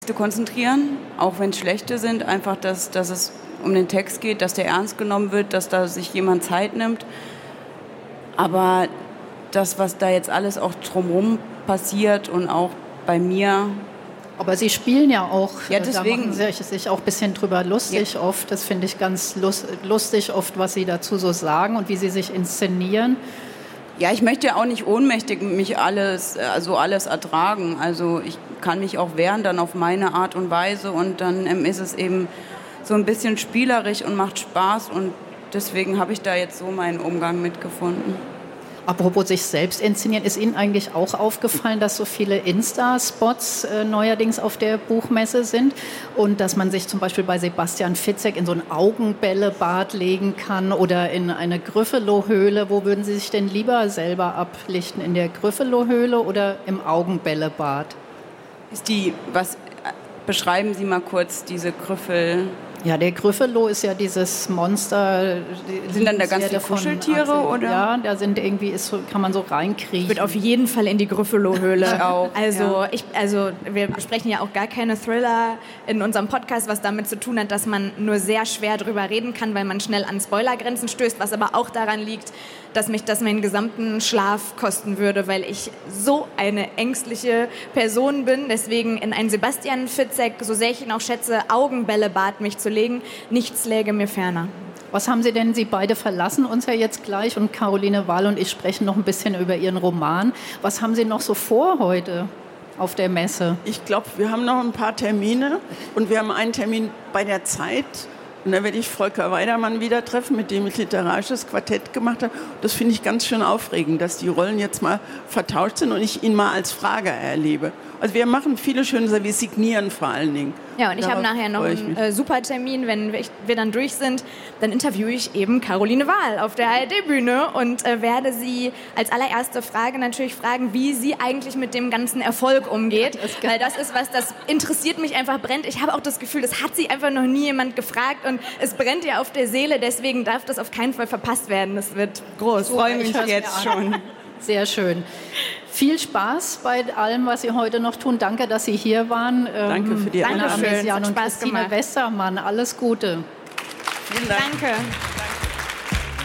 konzentrieren, auch wenn es schlechte sind, einfach, dass es um den Text geht, dass der ernst genommen wird, dass da sich jemand Zeit nimmt. Aber das, was da jetzt alles auch drumherum passiert und auch bei mir. Aber Sie spielen ja auch, ja, deswegen, da machen Sie sich auch ein bisschen drüber lustig oft. Das finde ich ganz lustig oft, was Sie dazu so sagen und wie Sie sich inszenieren. Ja, ich möchte ja auch nicht ohnmächtig mich alles ertragen. Also ich kann mich auch wehren dann auf meine Art und Weise und dann ist es eben so ein bisschen spielerisch und macht Spaß und deswegen habe ich da jetzt so meinen Umgang mitgefunden. Apropos sich selbst inszenieren, ist Ihnen eigentlich auch aufgefallen, dass so viele Insta-Spots neuerdings auf der Buchmesse sind und dass man sich zum Beispiel bei Sebastian Fitzek in so ein Augenbällebad legen kann oder in eine Gryffalo-Höhle? Wo würden Sie sich denn lieber selber ablichten, in der Gryffalo-Höhle oder im Augenbällebad? Beschreiben Sie mal kurz diese Gryffel. Ja, der Gryffalo ist ja dieses Monster. Sind dann da ganz viele Kuscheltiere, oder? Ja, da sind irgendwie, kann man so reinkriechen. Ich würde auf jeden Fall in die Gryffalo-Höhle. auch. Also wir besprechen ja auch gar keine Thriller in unserem Podcast, was damit zu tun hat, dass man nur sehr schwer drüber reden kann, weil man schnell an Spoilergrenzen stößt, was aber auch daran liegt, dass mich das meinen gesamten Schlaf kosten würde, weil ich so eine ängstliche Person bin. Deswegen in ein Sebastian Fitzek, so sehr ich ihn auch schätze, Augenbällebad mich zu legen, nichts läge mir ferner. Was haben Sie denn, Sie beide verlassen uns ja jetzt gleich und Caroline Wahl und ich sprechen noch ein bisschen über Ihren Roman. Was haben Sie noch so vor heute auf der Messe? Ich glaube, wir haben noch ein paar Termine und wir haben einen Termin bei der Zeit. Und da werde ich Volker Weidermann wieder treffen, mit dem ich literarisches Quartett gemacht habe. Das finde ich ganz schön aufregend, dass die Rollen jetzt mal vertauscht sind und ich ihn mal als Frager erlebe. Also wir machen viele schöne Sachen, wir signieren vor allen Dingen. Ja, und ich habe nachher noch einen super Termin, wenn wir dann durch sind, dann interviewe ich eben Caroline Wahl auf der ARD-Bühne und werde sie als allererste Frage natürlich fragen, wie sie eigentlich mit dem ganzen Erfolg umgeht. Weil das ist was, das interessiert mich einfach, brennt. Ich habe auch das Gefühl, das hat sie einfach noch nie jemand gefragt und es brennt ihr auf der Seele, deswegen darf das auf keinen Fall verpasst werden. Das wird groß. Ich freue mich jetzt schon. Sehr schön. Viel Spaß bei allem, was Sie heute noch tun. Danke, dass Sie hier waren. Danke für die Einladung. Anna Amesian und Christine Westermann. Alles Gute. Vielen Dank. Danke.